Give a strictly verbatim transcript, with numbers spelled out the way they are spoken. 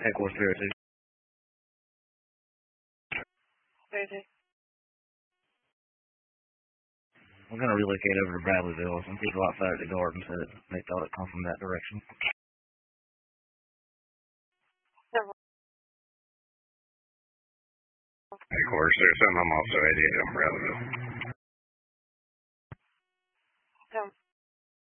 Headquarters zero two. Zero two. We're going to relocate over to Bradleyville. Some people outside the garden said it, they thought it come from that direction. Headquarters zero seven, I'm also eighty-eight on Bradleyville.